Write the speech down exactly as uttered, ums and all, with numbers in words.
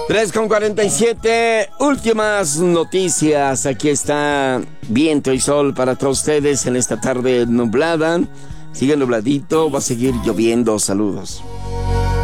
tres con cuarenta y siete, últimas noticias. Aquí está viento y sol para todos ustedes en esta tarde nublada. Sigue nubladito, va a seguir lloviendo. Saludos.